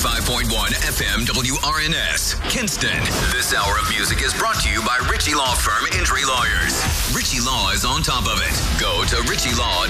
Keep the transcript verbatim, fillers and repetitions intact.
ninety-five point one F M W R N S, Kinston. This hour of music is brought to you by Ritchie Law Firm Injury Lawyers. Ritchie Law is on top of it. Go to ritchie law